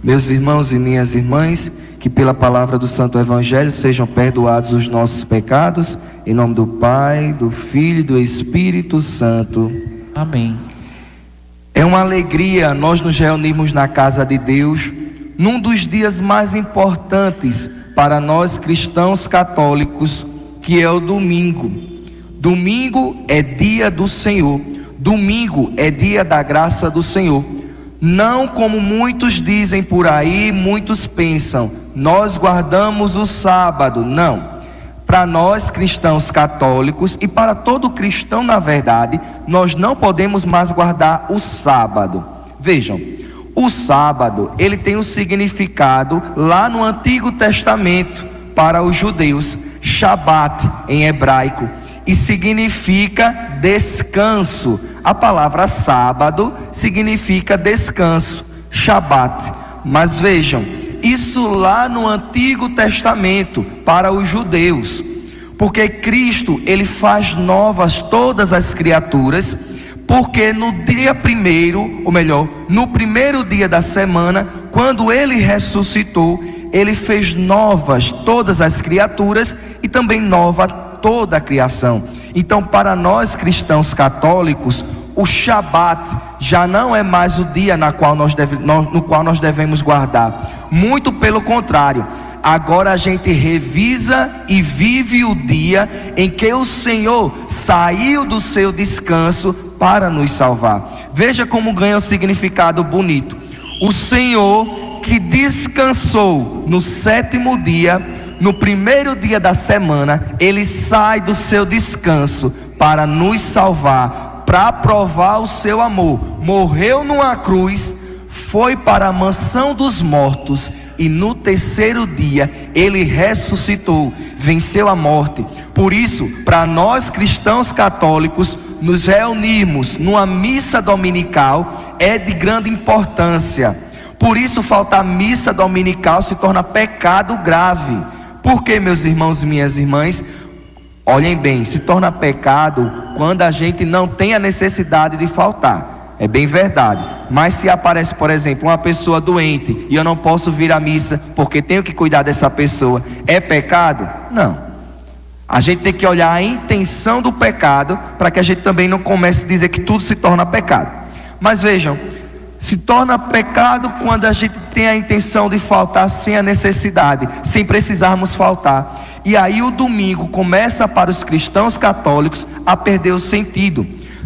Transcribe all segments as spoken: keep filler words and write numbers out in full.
Meus irmãos e minhas irmãs, que pela palavra do Santo Evangelho sejam perdoados os nossos pecados, em nome do Pai, do Filho e do Espírito Santo. Amém. É uma alegria nós nos reunirmos na casa de Deus, num dos dias mais importantes para nós cristãos católicos, que é o domingo. Domingo é dia do Senhor, domingo é dia da graça do Senhor. Não como muitos dizem por aí, muitos pensam, nós guardamos o sábado. Não. Para nós cristãos católicos e para todo cristão, na verdade, nós não podemos mais guardar o sábado. Vejam, o sábado, ele tem um significado lá no Antigo Testamento para os judeus, Shabat em hebraico, e significa descanso. A palavra sábado significa descanso, Shabat. Mas vejam, isso lá no Antigo Testamento para os judeus, porque Cristo, ele faz novas todas as criaturas, porque no dia primeiro, ou melhor, no primeiro dia da semana, quando ele ressuscitou, ele fez novas todas as criaturas e também nova toda a criação. Então, para nós cristãos católicos, o Shabat já não é mais o dia na qual nós deve, no, no qual nós devemos guardar. Muito pelo contrário, agora a gente revisa e vive o dia em que o Senhor saiu do seu descanso para nos salvar. Veja como ganha um significado bonito. O Senhor que descansou no sétimo dia, no primeiro dia da semana, ele sai do seu descanso para nos salvar, para provar o seu amor. Morreu numa cruz, foi para a mansão dos mortos e no terceiro dia ele ressuscitou, venceu a morte. Por isso, para nós cristãos católicos, nos reunirmos numa missa dominical é de grande importância. Por isso, faltar missa dominical se torna pecado grave. Por que, meus irmãos e minhas irmãs? Olhem bem, se torna pecado quando a gente não tem a necessidade de faltar. É bem verdade. Mas se aparece, por exemplo, uma pessoa doente e eu não posso vir à missa porque tenho que cuidar dessa pessoa, é pecado? Não. A gente tem que olhar a intenção do pecado para que a gente também não comece a dizer que tudo se torna pecado. Mas vejam, se torna pecado quando a gente tem a intenção de faltar sem a necessidade, sem precisarmos faltar. E aí o domingo começa para os cristãos católicos a perder o sentido.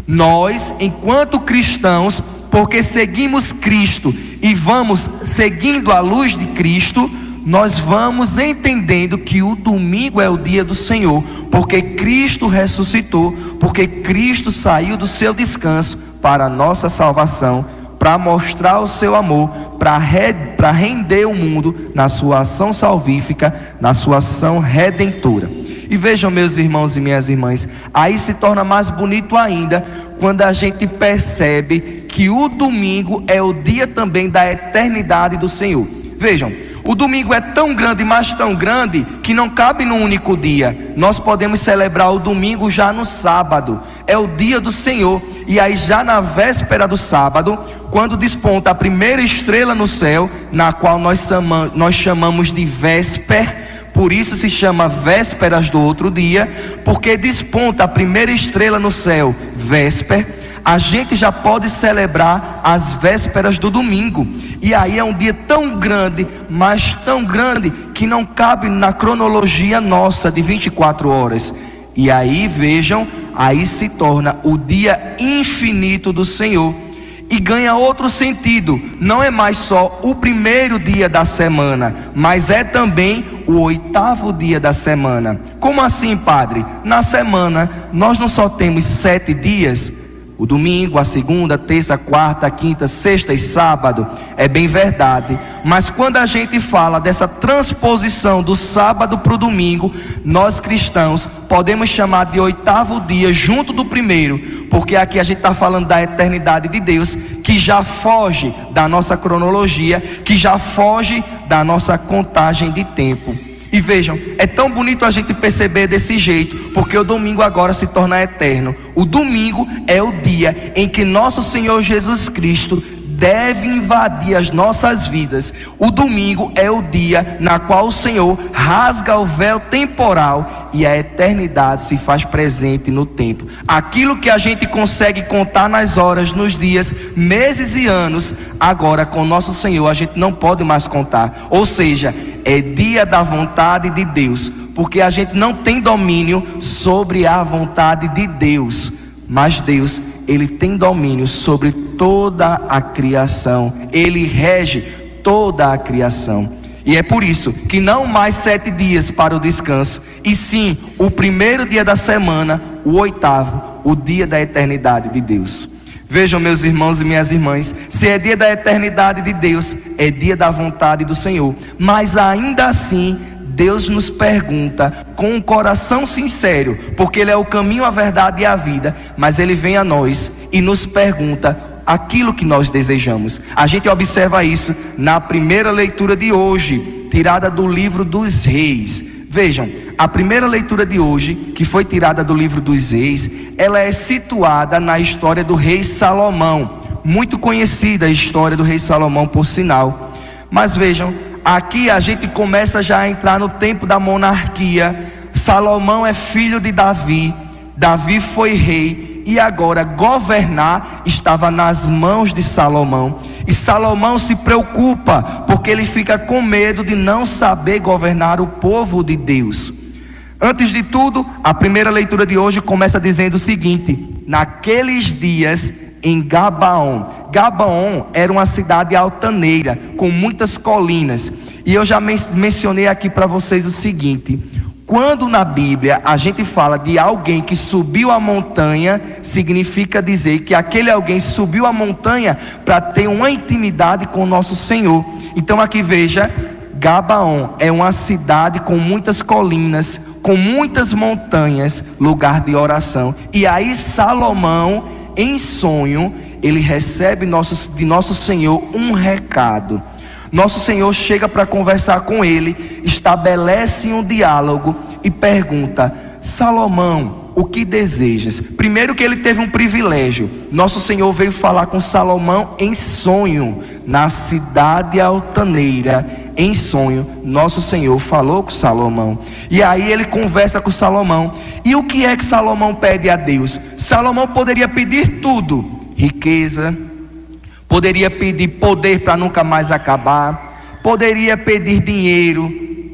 Nós, enquanto cristãos, porque seguimos Cristo e vamos seguindo a luz de Cristo, nós vamos entendendo que o domingo é o dia do Senhor, porque Cristo ressuscitou, porque Cristo saiu do seu descanso para a nossa salvação, para mostrar o seu amor, para re, para render o mundo na sua ação salvífica, na sua ação redentora. E vejam, meus irmãos e minhas irmãs, aí se torna mais bonito ainda quando a gente percebe que o domingo é o dia também da eternidade do Senhor. Vejam, o domingo é tão grande, mas tão grande, que não cabe num único dia. Nós podemos celebrar o domingo já no sábado, é o dia do Senhor. E aí já na véspera do sábado, quando desponta a primeira estrela no céu, na qual nós chamamos, nós chamamos de vésper, por isso se chama vésperas do outro dia, porque desponta a primeira estrela no céu, vésper, a gente já pode celebrar as vésperas do domingo. E aí é um dia tão grande, mas tão grande, que não cabe na cronologia nossa de vinte e quatro horas. E aí vejam, aí se torna o dia infinito do Senhor. E ganha outro sentido, não é mais só o primeiro dia da semana, mas é também o oitavo dia da semana. Como assim, padre? Na semana nós não só temos sete dias, o domingo, a segunda, terça, quarta, quinta, sexta e sábado, é bem verdade. Mas quando a gente fala dessa transposição do sábado para o domingo, nós cristãos podemos chamar de oitavo dia junto do primeiro, porque aqui a gente está falando da eternidade de Deus, que já foge da nossa cronologia, que já foge da nossa contagem de tempo. E vejam, é tão bonito a gente perceber desse jeito, porque o domingo agora se torna eterno. O domingo é o dia em que nosso Senhor Jesus Cristo deve invadir as nossas vidas. O domingo é o dia na qual o Senhor rasga o véu temporal e a eternidade se faz presente no tempo. Aquilo que a gente consegue contar nas horas, nos dias, meses e anos, agora com o nosso Senhor a gente não pode mais contar. Ou seja, é dia da vontade de Deus, porque a gente não tem domínio sobre a vontade de Deus, mas Deus, Ele tem domínio sobre toda a criação. Ele rege toda a criação. E é por isso que não mais sete dias para o descanso, e sim o primeiro dia da semana, o oitavo, o dia da eternidade de Deus. Vejam, meus irmãos e minhas irmãs, se é dia da eternidade de Deus, é dia da vontade do Senhor. Mas ainda assim, Deus nos pergunta com um coração sincero, porque Ele é o caminho, a verdade e a vida, mas Ele vem a nós e nos pergunta aquilo que nós desejamos. A gente observa isso na primeira leitura de hoje, tirada do livro dos Reis. Vejam, a primeira leitura de hoje, que foi tirada do livro dos Reis, ela é situada na história do rei Salomão. Muito conhecida a história do rei Salomão, por sinal. Mas vejam, aqui a gente começa já a entrar no tempo da monarquia. Salomão é filho de Davi. Davi foi rei e agora governar estava nas mãos de Salomão. E Salomão se preocupa porque ele fica com medo de não saber governar o povo de Deus. Antes de tudo, a primeira leitura de hoje começa dizendo o seguinte: naqueles dias em Gabaon. Gabaon era uma cidade altaneira com muitas colinas. E eu já men- mencionei aqui para vocês o seguinte: quando na Bíblia a gente fala de alguém que subiu a montanha, significa dizer que aquele alguém subiu a montanha para ter uma intimidade com o nosso Senhor. Então aqui veja, Gabaon é uma cidade com muitas colinas, com muitas montanhas, lugar de oração. E aí Salomão, em sonho, ele recebe nosso, de nosso Senhor um recado. Nosso Senhor chega para conversar com ele, estabelece um diálogo e pergunta: Salomão, o que desejas? Primeiro que ele teve um privilégio. Nosso Senhor veio falar com Salomão em sonho, na cidade altaneira. Em sonho, nosso Senhor falou com Salomão. E aí ele conversa com Salomão. E o que é que Salomão pede a Deus? Salomão poderia pedir tudo: riqueza, poderia pedir poder para nunca mais acabar, poderia pedir dinheiro,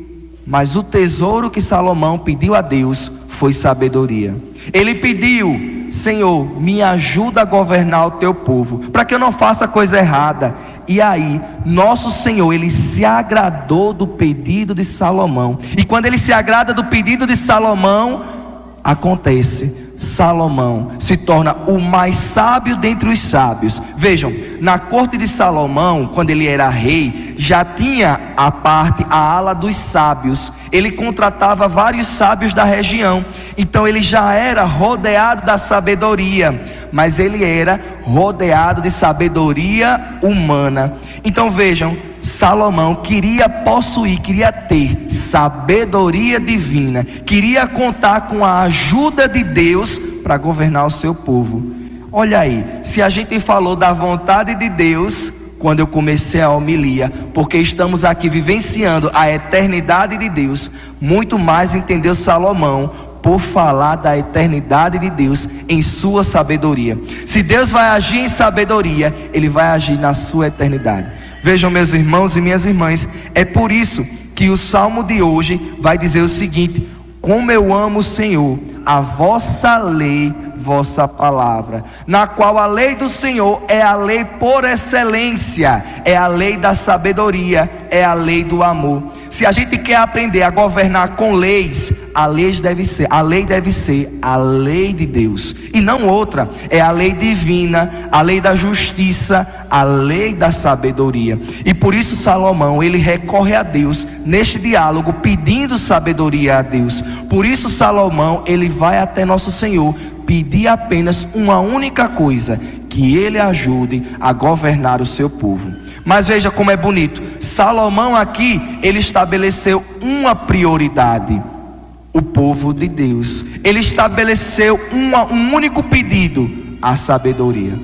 mas o tesouro que Salomão pediu a Deus foi sabedoria. Ele pediu: Senhor, me ajuda a governar o teu povo, para que eu não faça coisa errada. E aí, nosso Senhor, ele se agradou do pedido de Salomão. E quando ele se agrada do pedido de Salomão, acontece: Salomão se torna o mais sábio dentre os sábios. Vejam, na corte de Salomão, quando ele era rei, já tinha a parte, a ala dos sábios. Ele contratava vários sábios da região. Então ele já era rodeado da sabedoria, mas ele era rodeado de sabedoria humana. Então vejam, Salomão queria possuir, queria ter sabedoria divina, queria contar com a ajuda de Deus para governar o seu povo. Olha aí, se a gente falou da vontade de Deus quando eu comecei a homilia, porque estamos aqui vivenciando a eternidade de Deus, muito mais entendeu Salomão por falar da eternidade de Deus em sua sabedoria. Se Deus vai agir em sabedoria, Ele vai agir na sua eternidade. Vejam, meus irmãos e minhas irmãs, é por isso que o salmo de hoje vai dizer o seguinte: como eu amo o Senhor, a vossa lei, vossa palavra, na qual a lei do Senhor é a lei por excelência, é a lei da sabedoria, é a lei do amor. Se a gente quer aprender a governar com leis, a lei deve ser, a lei deve ser a lei de Deus e não outra. É a lei divina, a lei da justiça, a lei da sabedoria. E por isso Salomão, ele recorre a Deus neste diálogo, pedindo sabedoria a Deus. Por isso Salomão, ele vai até nosso Senhor pedir apenas uma única coisa: que ele ajude a governar o seu povo. Mas veja como é bonito. Salomão aqui, ele estabeleceu uma prioridade: o povo de Deus. Ele estabeleceu uma, um único pedido: a sabedoria.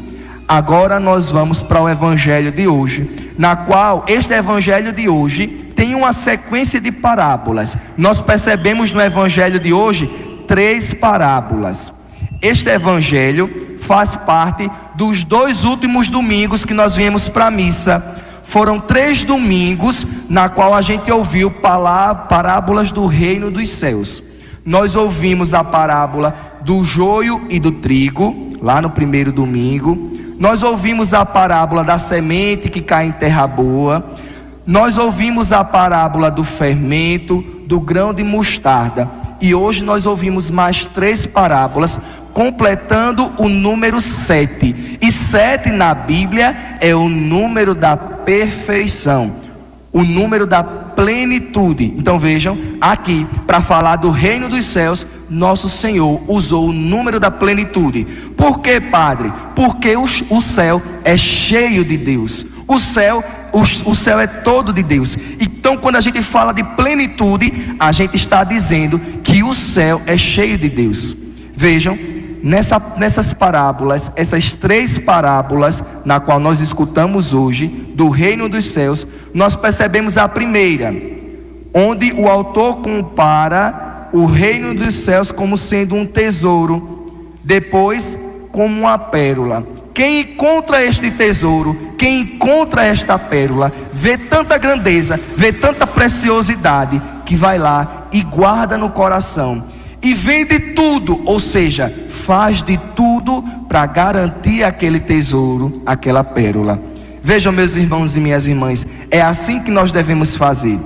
Agora nós vamos para o evangelho de hoje, na qual este evangelho de hoje tem uma sequência de parábolas. Nós percebemos no evangelho de hoje três parábolas. Este evangelho faz parte dos dois últimos domingos que nós viemos para a missa. Foram três domingos na qual a gente ouviu parábolas do reino dos céus. Nós ouvimos a parábola do joio e do trigo, lá no primeiro domingo. Nós ouvimos a parábola da semente que cai em terra boa. Nós ouvimos a parábola do fermento, do grão de mostarda. E hoje nós ouvimos mais três parábolas, completando o número sete. E sete na Bíblia é o número da perfeição, o número da plenitude. Então vejam, aqui, para falar do reino dos céus, nosso Senhor usou o número da plenitude. Por quê, Padre? Porque o, o céu é cheio de Deus. O céu, o, o céu é todo de Deus. Então quando a gente fala de plenitude, a gente está dizendo que o céu é cheio de Deus. Vejam, nessa, nessas parábolas, essas três parábolas na qual nós escutamos hoje, do reino dos céus, nós percebemos a primeira, onde o autor compara o reino dos céus como sendo um tesouro, depois como uma pérola. Quem encontra este tesouro, quem encontra esta pérola, vê tanta grandeza, vê tanta preciosidade, que vai lá e guarda no coração. E vende tudo, ou seja, faz de tudo para garantir aquele tesouro, aquela pérola. Vejam, meus irmãos e minhas irmãs, é assim que nós devemos fazer.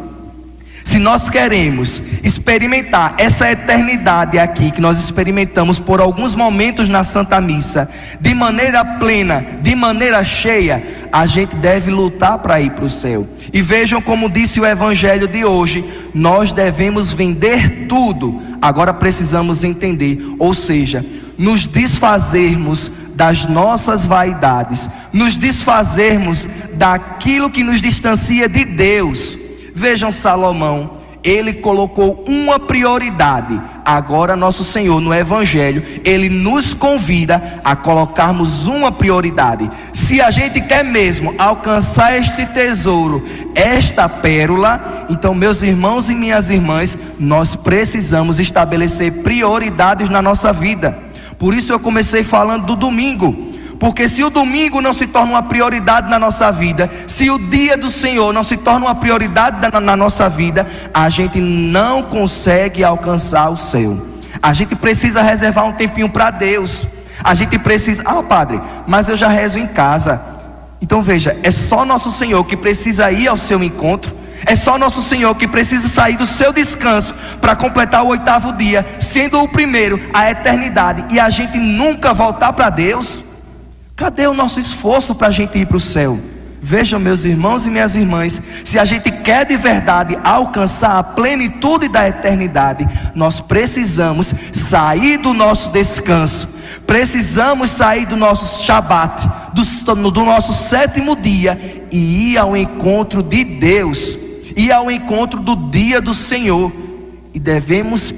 Se nós queremos experimentar essa eternidade aqui, que nós experimentamos por alguns momentos na Santa Missa, de maneira plena, de maneira cheia, a gente deve lutar para ir para o céu. E vejam como disse o evangelho de hoje, nós devemos vender tudo. Agora precisamos entender, ou seja, nos desfazermos das nossas vaidades, nos desfazermos daquilo que nos distancia de Deus. Vejam Salomão, ele colocou uma prioridade. Agora nosso Senhor no Evangelho, ele nos convida a colocarmos uma prioridade. Se a gente quer mesmo alcançar este tesouro, esta pérola, então meus irmãos e minhas irmãs, nós precisamos estabelecer prioridades na nossa vida. Por isso eu comecei falando do domingo. Porque se o domingo não se torna uma prioridade na nossa vida, se o dia do Senhor não se torna uma prioridade na, na nossa vida, a gente não consegue alcançar o céu. A gente precisa reservar um tempinho para Deus. A gente precisa, ah Padre, mas eu já rezo em casa. Então veja, é só nosso Senhor que precisa ir ao seu encontro. É só nosso Senhor que precisa sair do seu descanso para completar o oitavo dia, sendo o primeiro a eternidade, e a gente nunca voltar para Deus. Cadê o nosso esforço para a gente ir para o céu? Vejam, meus irmãos e minhas irmãs, se a gente quer de verdade alcançar a plenitude da eternidade, nós precisamos sair do nosso descanso, precisamos sair do nosso Shabat, do, do nosso sétimo dia, e ir ao encontro de Deus, ir ao encontro do dia do Senhor. E devemos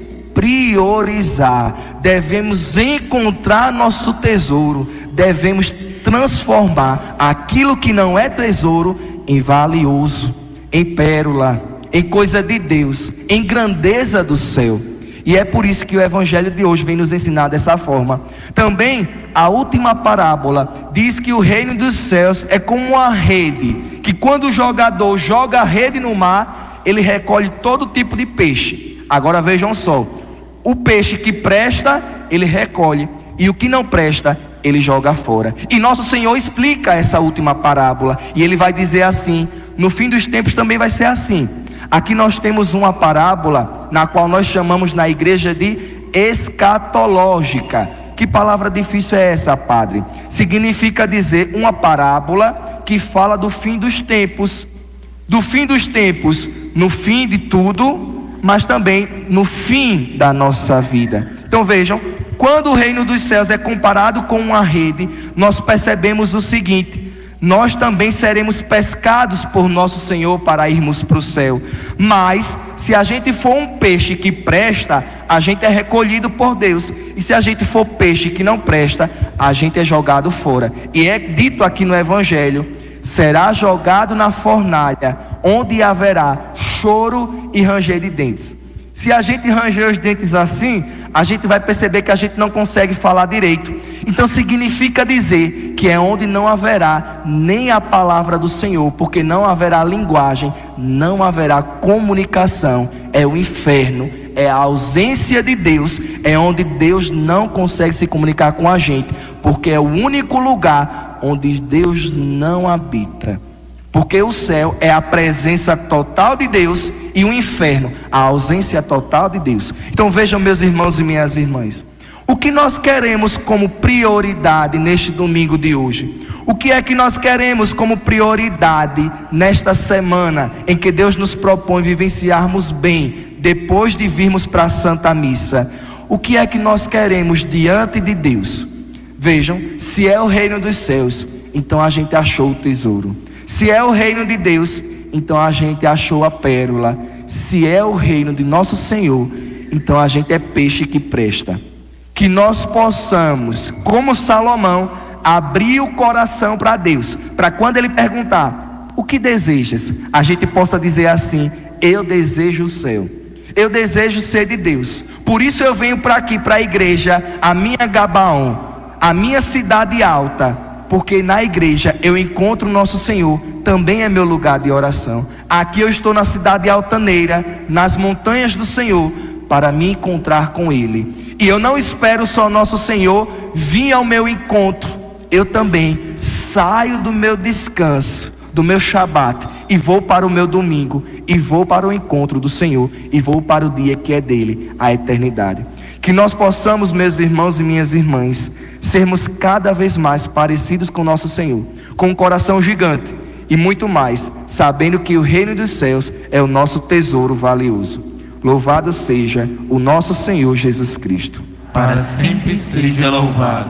priorizar, devemos encontrar nosso tesouro, devemos transformar aquilo que não é tesouro em valioso, em pérola, em coisa de Deus, em grandeza do céu. E é por isso que o evangelho de hoje vem nos ensinar dessa forma. Também a última parábola diz que o reino dos céus é como uma rede, que quando o jogador joga a rede no mar, ele recolhe todo tipo de peixe. Agora vejam só, o peixe que presta, ele recolhe, e o que não presta, ele joga fora. E nosso Senhor explica essa última parábola, e ele vai dizer assim: no fim dos tempos também vai ser assim. Aqui nós temos uma parábola, na qual nós chamamos na igreja de escatológica. Que palavra difícil é essa, Padre? Significa dizer uma parábola que fala do fim dos tempos. Do fim dos tempos, no fim de tudo, mas também no fim da nossa vida. Então vejam, quando o reino dos céus é comparado com uma rede, nós percebemos o seguinte: nós também seremos pescados por nosso Senhor para irmos para o céu. Mas se a gente for um peixe que presta, a gente é recolhido por Deus. E se a gente for peixe que não presta, a gente é jogado fora. E é dito aqui no Evangelho: será jogado na fornalha, onde haverá choro e ranger de dentes. Se a gente ranger os dentes assim, a gente vai perceber que a gente não consegue falar direito. Então significa dizer que é onde não haverá nem a palavra do Senhor, porque não haverá linguagem, não haverá comunicação. É o inferno, é a ausência de Deus, é onde Deus não consegue se comunicar com a gente, porque é o único lugar onde Deus não habita. Porque o céu é a presença total de Deus e o inferno, a ausência total de Deus. Então vejam, meus irmãos e minhas irmãs, o que nós queremos como prioridade neste domingo de hoje? O que é que nós queremos como prioridade nesta semana em que Deus nos propõe vivenciarmos bem, depois de virmos para a Santa Missa? O que é que nós queremos diante de Deus? Vejam, se é o reino dos céus, então a gente achou o tesouro. Se é o reino de Deus, então a gente achou a pérola. Se é o reino de nosso Senhor, então a gente é peixe que presta. Que nós possamos, como Salomão, abrir o coração para Deus, para quando Ele perguntar: o que desejas? A gente possa dizer assim: eu desejo o céu, eu desejo ser de Deus. Por isso eu venho para aqui, para a igreja, a minha Gabaon, a minha cidade alta, porque na igreja eu encontro o nosso Senhor, também é meu lugar de oração. Aqui eu estou na cidade altaneira, nas montanhas do Senhor, para me encontrar com Ele. E eu não espero só nosso Senhor vir ao meu encontro, eu também saio do meu descanso, do meu Shabat, e vou para o meu domingo, e vou para o encontro do Senhor, e vou para o dia que é dele, a eternidade. Que nós possamos, meus irmãos e minhas irmãs, sermos cada vez mais parecidos com nosso Senhor, com um coração gigante e muito mais, sabendo que o reino dos céus é o nosso tesouro valioso. Louvado seja o nosso Senhor Jesus Cristo. Para sempre seja louvado.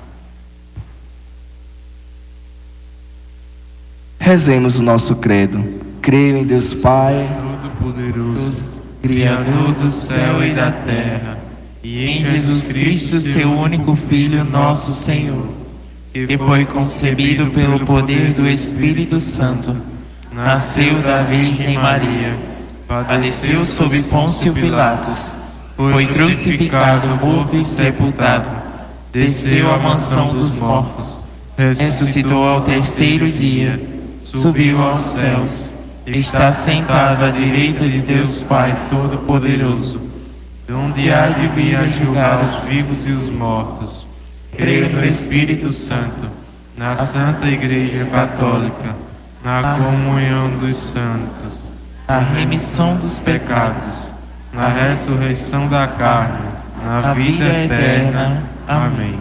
Rezemos o nosso credo. Creio em Deus Pai Todo-Poderoso, Criador do céu e da terra, e em Jesus Cristo, seu único Filho, nosso Senhor, que foi concebido pelo poder do Espírito Santo, nasceu da Virgem Maria, padeceu sob Pôncio Pilatos, foi crucificado, morto e sepultado, desceu à mansão dos mortos, ressuscitou ao terceiro dia, subiu aos céus, está sentado à direita de Deus Pai Todo-Poderoso, onde há de vir a julgar os vivos e os mortos. Creio no Espírito Santo, na Santa Igreja Católica, na comunhão dos santos, na remissão dos pecados, na ressurreição da carne, na vida eterna. Amém.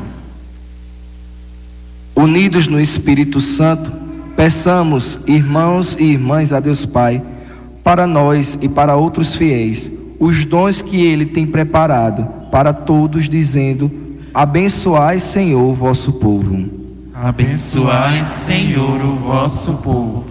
Unidos no Espírito Santo, peçamos, irmãos e irmãs, a Deus Pai, para nós e para outros fiéis, os dons que Ele tem preparado para todos, dizendo: abençoai, Senhor, o vosso povo. Abençoai, Senhor, o vosso povo.